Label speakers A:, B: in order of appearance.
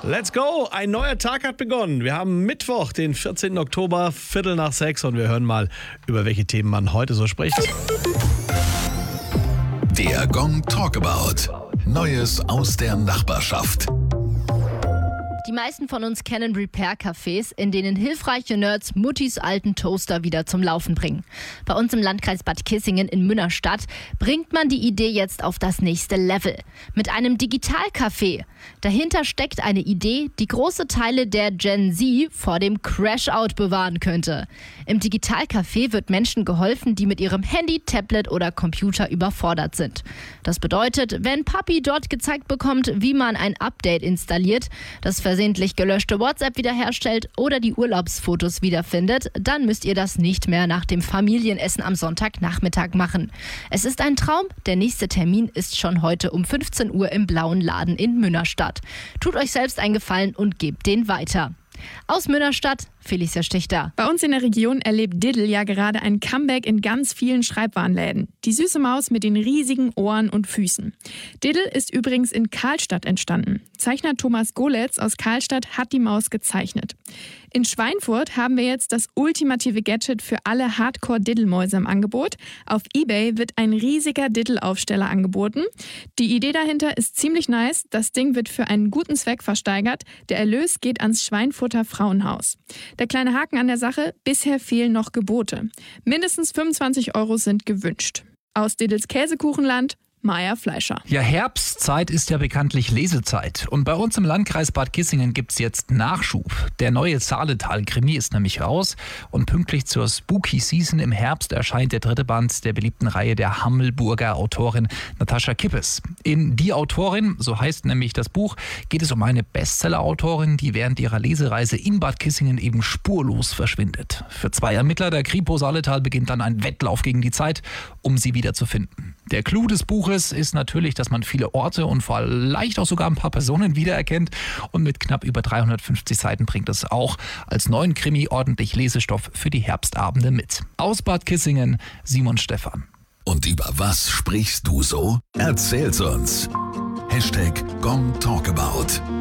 A: Let's go! Ein neuer Tag hat begonnen. Wir haben Mittwoch, den 14. Oktober, 5:45 und wir hören mal, über welche Themen man heute so spricht.
B: Der Gong Talkabout. Neues aus der Nachbarschaft.
C: Die meisten von uns kennen Repair-Cafés, in denen hilfreiche Nerds Muttis alten Toaster wieder zum Laufen bringen. Bei uns im Landkreis Bad Kissingen in Münnerstadt bringt man die Idee jetzt auf das nächste Level. Mit einem Digital-Café. Dahinter steckt eine Idee, die große Teile der Gen Z vor dem Crash-Out bewahren könnte. Im Digital-Café wird Menschen geholfen, die mit ihrem Handy, Tablet oder Computer überfordert sind. Das bedeutet, wenn Papi dort gezeigt bekommt, wie man ein Update installiert, das versehentlich gelöschte WhatsApp wiederherstellt oder die Urlaubsfotos wiederfindet, dann müsst ihr das nicht mehr nach dem Familienessen am Sonntagnachmittag machen. Es ist ein Traum, der nächste Termin ist schon heute um 15 Uhr im Blauen Laden in Münnerstadt. Tut euch selbst einen Gefallen und gebt den weiter. Aus Münnerstadt, Felicia Stichter.
D: Bei uns in der Region erlebt Diddle ja gerade ein Comeback in ganz vielen Schreibwarenläden. Die süße Maus mit den riesigen Ohren und Füßen. Diddle ist übrigens in Karlstadt entstanden. Zeichner Thomas Goletz aus Karlstadt hat die Maus gezeichnet. In Schweinfurt haben wir jetzt das ultimative Gadget für alle Hardcore-Diddle-Mäuse im Angebot. Auf eBay wird ein riesiger Diddle-Aufsteller angeboten. Die Idee dahinter ist ziemlich nice. Das Ding wird für einen guten Zweck versteigert. Der Erlös geht ans Schweinfurter Frauenhaus. Der kleine Haken an der Sache: bisher fehlen noch Gebote. Mindestens 25 € sind gewünscht. Aus Diddles Käsekuchenland, Maja Fleischer.
E: Ja, Herbstzeit ist ja bekanntlich Lesezeit. Und bei uns im Landkreis Bad Kissingen gibt's jetzt Nachschub. Der neue Saaletal-Krimi ist nämlich raus. Und pünktlich zur Spooky Season im Herbst erscheint der 3. Band der beliebten Reihe der Hammelburger Autorin Natascha Kippes. In Die Autorin, so heißt nämlich das Buch, geht es um eine Bestseller-Autorin, die während ihrer Lesereise in Bad Kissingen eben spurlos verschwindet. Für 2 Ermittler der Kripo Saaletal beginnt dann ein Wettlauf gegen die Zeit, um sie wiederzufinden. Der Clou des Buches ist natürlich, dass man viele Orte und vielleicht auch sogar ein paar Personen wiedererkennt. Und mit knapp über 350 Seiten bringt es auch als neuen Krimi ordentlich Lesestoff für die Herbstabende mit. Aus Bad Kissingen, Simon Stephan.
B: Und über was sprichst du so? Erzähl's uns. #GongTalkabout.